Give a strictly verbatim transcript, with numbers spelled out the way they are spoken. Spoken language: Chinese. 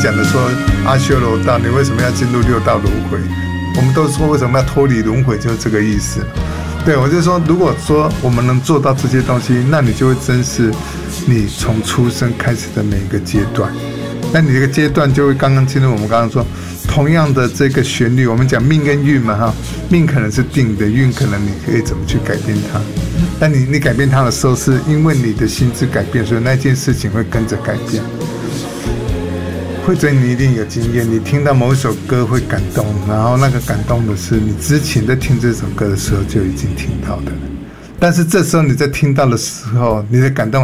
讲的说阿修罗道，你为什么要进入六道轮回？我们都说为什么要脱离轮回，就是这个意思。对，我就说，如果说我们能做到这些东西，那你就会珍视你从出生开始的每一个阶段。那你这个阶段就会刚刚进入我们刚刚说，同样的这个旋律，我们讲命跟运嘛哈，命可能是定的，运可能你可以怎么去改变它。但你你改变它的时候，是因为你的心智改变，所以那件事情会跟着改变。慧珍，你一定有经验，你听到某一首歌会感动，然后那个感动的是你之前在听这首歌的时候就已经听到的，但是这时候你在听到的时候，你的感动